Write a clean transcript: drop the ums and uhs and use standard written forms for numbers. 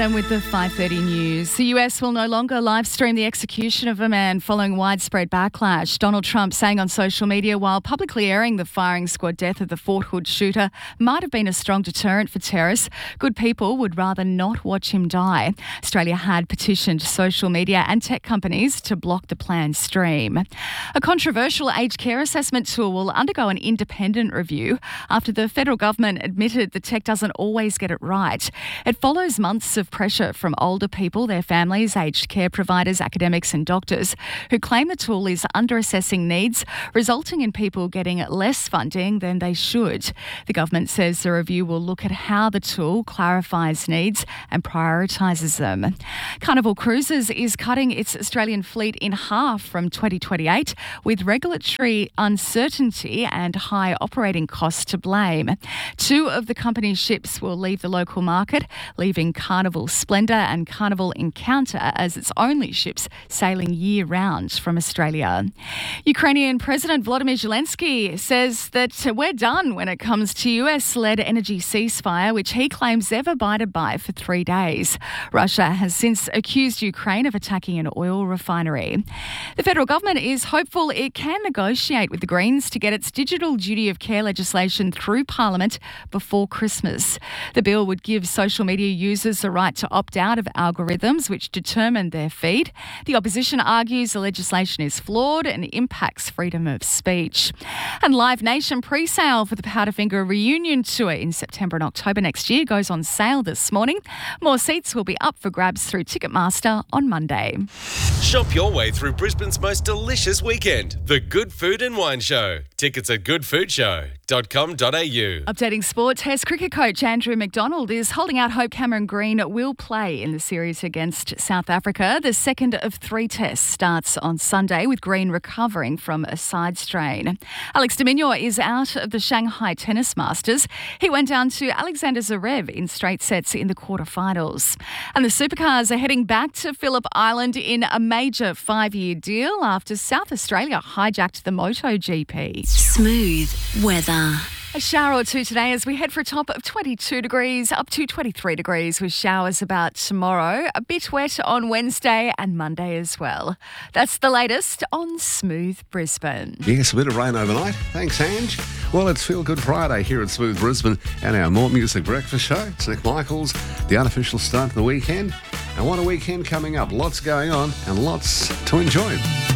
And with the 5:30 news, the US will no longer live stream the execution of a man following widespread backlash. Donald Trump saying on social media while publicly airing the firing squad death of the Fort Hood shooter might have been a strong deterrent for terrorists, good people would rather not watch him die. Australia had petitioned social media and tech companies to block the planned stream. A controversial aged care assessment tool will undergo an independent review after the federal government admitted the tech doesn't always get it right. It follows months of pressure from older people, their families, aged care providers, academics and doctors who claim the tool is under-assessing needs, resulting in people getting less funding than they should. The government says the review will look at how the tool clarifies needs and prioritises them. Carnival Cruises is cutting its Australian fleet in half from 2028 with regulatory uncertainty and high operating costs to blame. Two of the company's ships will leave the local market, leaving Carnival Splendor and Carnival Encounter as its only ships sailing year-round from Australia. Ukrainian President Volodymyr Zelensky says that we're done when it comes to US-led energy ceasefire, which he claims they've abided by for 3 days. Russia has since accused Ukraine of attacking an oil refinery. The federal government is hopeful it can negotiate with the Greens to get its digital duty of care legislation through Parliament before Christmas. The bill would give social media users the right to opt out of algorithms which determine their feed. The opposition argues the legislation is flawed and impacts freedom of speech. And Live Nation pre-sale for the Powderfinger reunion tour in September and October next year goes on sale this morning. More seats will be up for grabs through Ticketmaster on Monday. Shop your way through Brisbane's most delicious weekend, the Good Food and Wine Show. Tickets at goodfoodshow.com.au. Updating sport, Test cricket coach Andrew McDonald is holding out hope Cameron Green will play in the series against South Africa. The second of 3 tests starts on Sunday with Green recovering from a side strain. Alex de Minaur is out of the Shanghai Tennis Masters. He went down to Alexander Zverev in straight sets in the quarterfinals. And the Supercars are heading back to Phillip Island in a major 5-year deal after South Australia hijacked the MotoGP. Smooth weather. A shower or two today as we head for a top of 22 degrees, up to 23 degrees with showers about tomorrow. A bit wet on Wednesday and Monday as well. That's the latest on Smooth Brisbane. Yes, a bit of rain overnight. Thanks, Ange. Well, it's Feel Good Friday here at Smooth Brisbane and our More Music Breakfast show. It's Nick Michaels, the unofficial start to the weekend. And what a weekend coming up. Lots going on and lots to enjoy.